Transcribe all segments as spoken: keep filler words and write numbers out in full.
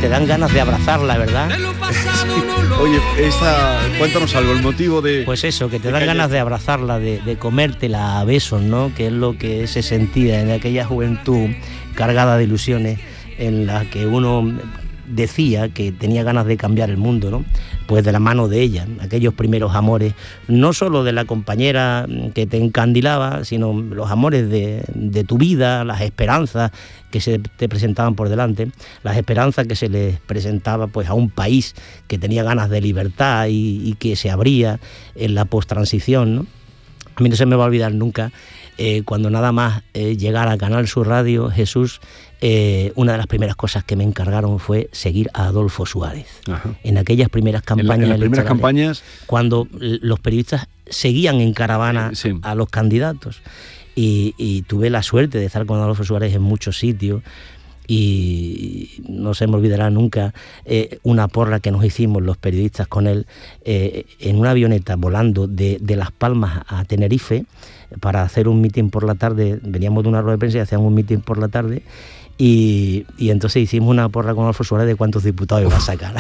te dan ganas de abrazarla, ¿verdad? Oye, esta, cuéntanos algo, el motivo de... Pues eso, que te dan ganas de abrazarla, de, de comértela a besos, ¿no? Que es lo que se sentía en aquella juventud cargada de ilusiones en la que uno decía que tenía ganas de cambiar el mundo, ¿no? Pues de la mano de ella, aquellos primeros amores, no solo de la compañera que te encandilaba, sino los amores de, de tu vida, las esperanzas que se te presentaban por delante, las esperanzas que se les presentaba pues a un país que tenía ganas de libertad y, y que se abría en la posttransición, ¿no? A mí no se me va a olvidar nunca eh, cuando nada más eh, llegar a Canal Sur Radio, Jesús, eh, una de las primeras cosas que me encargaron fue seguir a Adolfo Suárez. Ajá. En aquellas primeras campañas. En, la, en las primeras campañas. Cuando los periodistas seguían en caravana eh, sí. a los candidatos. Y, y tuve la suerte de estar con Adolfo Suárez en muchos sitios. Y no se me olvidará nunca eh, una porra que nos hicimos los periodistas con él eh, en una avioneta volando de, de Las Palmas a Tenerife para hacer un mitin por la tarde. Veníamos de una rueda de prensa y hacíamos un mitin por la tarde y, y entonces hicimos una porra con Adolfo Suárez de cuántos diputados iba a sacar.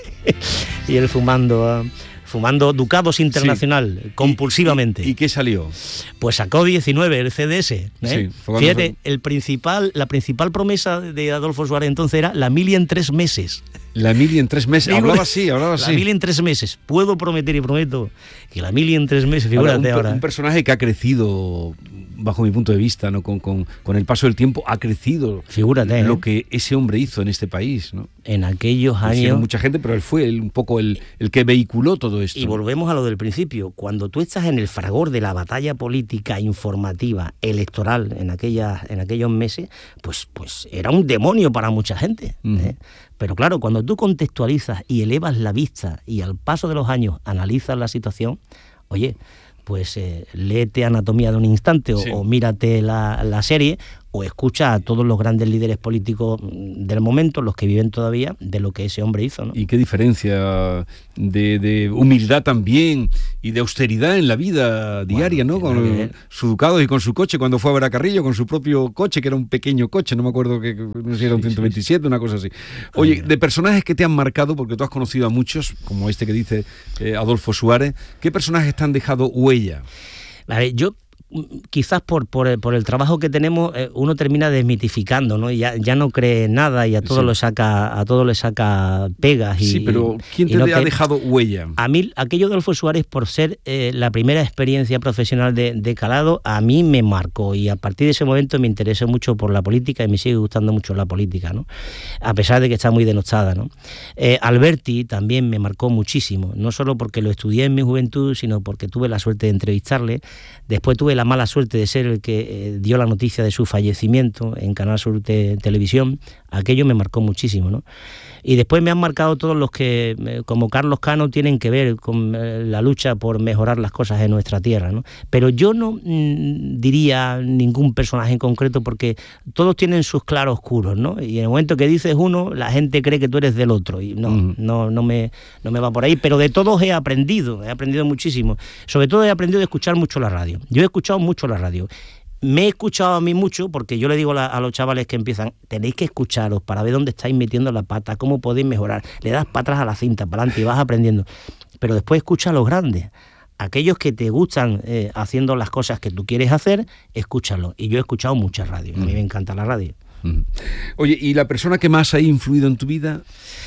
Y él fumando... Uh, fumando Ducados Internacional, sí. compulsivamente. ¿Y, y, ¿Y qué salió? Pues sacó diecinueve, el C D S. ¿eh? Sí, fíjate, fue... el principal, la principal promesa de Adolfo Suárez entonces era la mili en tres meses. La mili en tres meses, hablaba así, hablaba así. La mili en tres meses, puedo prometer y prometo que la mili en tres meses, figúrate ahora. Un, ahora. un personaje que ha crecido, bajo mi punto de vista, ¿no? con, con, con el paso del tiempo, ha crecido. Figúrate. Lo ¿eh? que ese hombre hizo en este país, ¿no? En aquellos años... Hicieron mucha gente, pero él fue el, un poco el, el que vehiculó todo esto. Y volvemos a lo del principio. Cuando tú estás en el fragor de la batalla política, informativa, electoral, en, aquellas, en aquellos meses, pues, pues era un demonio para mucha gente. Uh-huh. ¿eh? Pero claro, cuando tú contextualizas y elevas la vista y al paso de los años analizas la situación, oye, pues eh, léete Anatomía de un instante o, sí. o mírate la, la serie o escucha a todos los grandes líderes políticos del momento, los que viven todavía, de lo que ese hombre hizo, ¿no? Y qué diferencia de, de humildad también y de austeridad en la vida diaria, bueno, ¿no? Con su ducado y con su coche, cuando fue a ver a Carrillo, con su propio coche, que era un pequeño coche, no me acuerdo, que no sé si era un ciento veintisiete, sí, sí. una cosa así. Oye, de personajes que te han marcado, porque tú has conocido a muchos, como este que dice eh, Adolfo Suárez, ¿qué personajes te han dejado huella? A ver, yo... quizás por, por, el, por el trabajo que tenemos eh, uno termina desmitificando, ¿no? Ya, ya no cree nada y a todo sí. lo saca a todo le saca pegas. Y, sí, pero ¿quién te, no te ha dejado huella? A mí, aquello de Adolfo Suárez, por ser eh, la primera experiencia profesional de, de calado, a mí me marcó y a partir de ese momento me interesé mucho por la política y me sigue gustando mucho la política, ¿no? A pesar de que está muy denostada, ¿no? Eh, Alberti también me marcó muchísimo, no solo porque lo estudié en mi juventud, sino porque tuve la suerte de entrevistarle. Después tuve la mala suerte de ser el que eh, dio la noticia de su fallecimiento en Canal Sur te, Televisión. Aquello me marcó muchísimo, ¿no? Y después me han marcado todos los que, eh, como Carlos Cano, tienen que ver con eh, la lucha por mejorar las cosas en nuestra tierra, ¿no? Pero yo no mmm, diría ningún personaje en concreto porque todos tienen sus claroscuros, ¿no? Y en el momento que dices uno, la gente cree que tú eres del otro y no, uh-huh. no, no, me, no me va por ahí. Pero de todos he aprendido, he aprendido muchísimo. Sobre todo he aprendido de escuchar mucho la radio. Yo he escuchado mucho la radio. Me he escuchado a mí mucho, porque yo le digo a, la, a los chavales que empiezan, tenéis que escucharos para ver dónde estáis metiendo la pata, cómo podéis mejorar. Le das para atrás a la cinta, para adelante y vas aprendiendo. Pero después escucha a los grandes, aquellos que te gustan eh, haciendo las cosas que tú quieres hacer, escúchalos. Y yo he escuchado mucha radio, mm. a mí me encanta la radio. Mm. Oye, ¿y la persona que más ha influido en tu vida?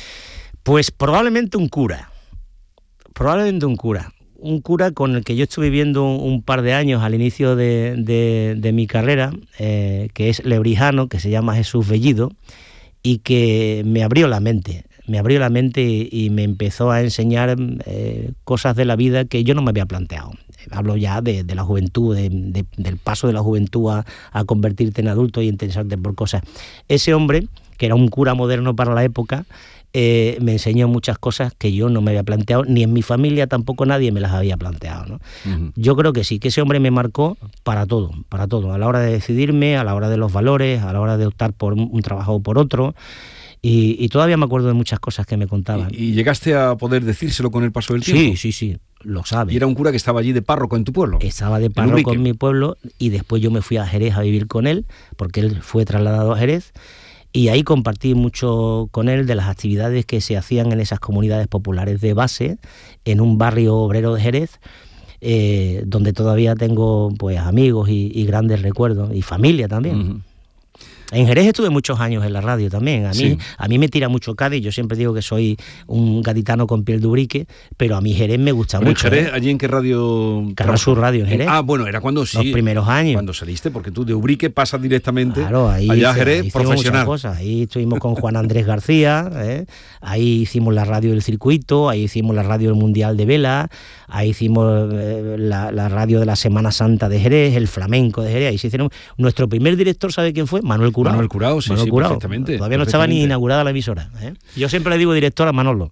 Pues probablemente un cura, probablemente un cura. Un cura con el que yo estuve viviendo un par de años al inicio de, de, de mi carrera, eh, que es lebrijano, que se llama Jesús Bellido, y que me abrió la mente, me abrió la mente y, y me empezó a enseñar eh, cosas de la vida que yo no me había planteado. Hablo ya de, de la juventud, de, de, del paso de la juventud a, a convertirte en adulto y interesarte por cosas. Ese hombre, que era un cura moderno para la época, Eh, me enseñó muchas cosas que yo no me había planteado, ni en mi familia tampoco nadie me las había planteado, ¿no? Uh-huh. Yo creo que sí, que ese hombre me marcó para todo, para todo, a la hora de decidirme, a la hora de los valores, a la hora de optar por un, un trabajo o por otro, y, y todavía me acuerdo de muchas cosas que me contaban. ¿Y, y llegaste a poder decírselo con el paso del tiempo? Sí, sí, sí, lo sabe. ¿Y era un cura que estaba allí de párroco en tu pueblo? Estaba de párroco en mi pueblo y después yo me fui a Jerez a vivir con él, porque él fue trasladado a Jerez. y ahí compartí mucho con él de las actividades que se hacían en esas comunidades populares de base, en un barrio obrero de Jerez, eh, donde todavía tengo pues amigos y, y grandes recuerdos, y familia también. Uh-huh. En Jerez estuve muchos años en la radio también. A mí, sí. a mí me tira mucho Cádiz. Yo siempre digo que soy un gaditano con piel de ubrique, pero a mí Jerez me gusta pero mucho. ¿En Jerez? ¿eh? ¿Allí en qué radio? Canal Sur Radio en Jerez. Ah, bueno, era cuando sí. Los primeros años. Cuando saliste, porque tú de Ubrique pasas directamente claro, ahí allá a hice, Jerez, ahí profesional. Cosas. Ahí estuvimos con Juan Andrés García, ¿eh? Ahí hicimos la radio del circuito, ahí hicimos la radio del Mundial de Vela, ahí hicimos eh, la, la radio de la Semana Santa de Jerez, el flamenco de Jerez. Ahí se hicieron. Nuestro primer director, ¿sabe quién fue? Manuel Curao. Manuel Curao, sí. Manuel Sí, Curao. perfectamente. Todavía no estaba ni inaugurada la emisora, ¿eh? Yo siempre le digo director a Manolo.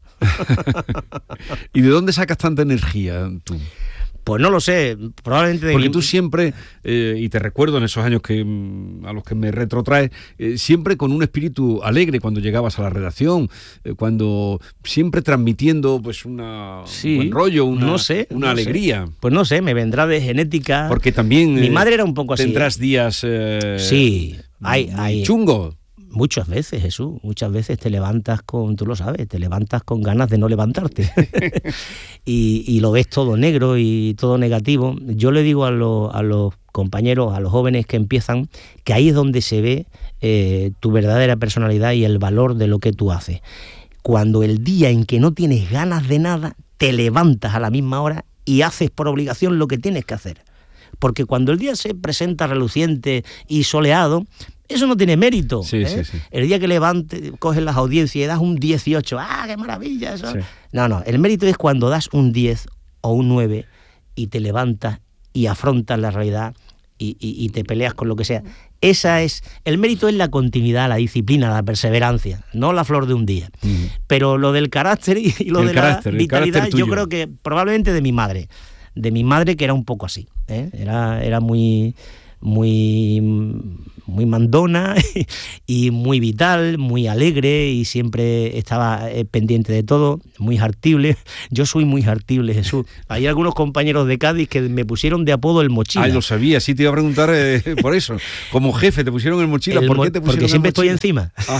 ¿Y de dónde sacas tanta energía tú? Pues no lo sé, probablemente... Porque tú siempre, eh, y te recuerdo en esos años que a los que me retrotraes, eh, siempre con un espíritu alegre cuando llegabas a la redacción, eh, cuando siempre transmitiendo pues una, sí, un buen rollo, una, no sé, una no alegría. Sé. Pues no sé, me vendrá de genética. Porque también... Mi madre era un poco así. Tendrás días... Eh, sí, hay... hay chungo. Muchas veces, Jesús, muchas veces te levantas con, tú lo sabes, te levantas con ganas de no levantarte y, y lo ves todo negro y todo negativo. Yo le digo a, lo, a los compañeros, a los jóvenes que empiezan, que ahí es donde se ve eh, tu verdadera personalidad y el valor de lo que tú haces. Cuando el día en que no tienes ganas de nada, te levantas a la misma hora y haces por obligación lo que tienes que hacer. Porque cuando el día se presenta reluciente y soleado, eso no tiene mérito. Sí, ¿eh? sí, sí. El día que levantes, coges las audiencias y das un dieciocho, ¡ah, qué maravilla! Eso. Sí. No, no, el mérito es cuando das un diez o un nueve y te levantas y afrontas la realidad y, y, y te peleas con lo que sea. Esa es, el mérito es la continuidad, la disciplina, la perseverancia, no la flor de un día. Uh-huh. Pero lo del carácter y, y lo el de carácter, la vitalidad, yo creo que probablemente de mi madre. De mi madre, que era un poco así, ¿eh? Era, era muy... muy muy mandona y muy vital, muy alegre y siempre estaba pendiente de todo, muy hartible. Yo soy muy hartible, Jesús. Hay algunos compañeros de Cádiz que me pusieron de apodo el mochila. Ah, lo sabía, sí te iba a preguntar eh, por eso. Como jefe te pusieron el mochila, el ¿por mo- qué te pusieron Porque siempre el mochila? estoy encima. Ah.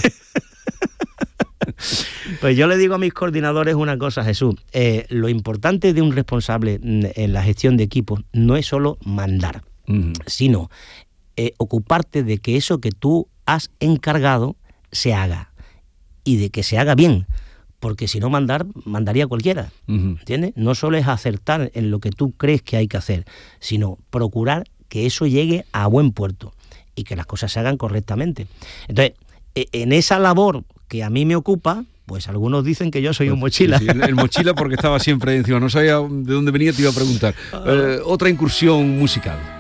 Pues yo le digo a mis coordinadores una cosa, Jesús. Eh, lo importante de un responsable en la gestión de equipos no es solo mandar, uh-huh. sino eh, ocuparte de que eso que tú has encargado se haga y de que se haga bien. Porque si no mandar, mandaría cualquiera, uh-huh. ¿entiendes? No solo es acertar en lo que tú crees que hay que hacer, sino procurar que eso llegue a buen puerto y que las cosas se hagan correctamente. Entonces, en esa labor que a mí me ocupa, pues algunos dicen que yo soy un mochila. Sí, sí, el mochila porque estaba siempre encima, no sabía de dónde venía, te iba a preguntar. Eh, otra incursión musical.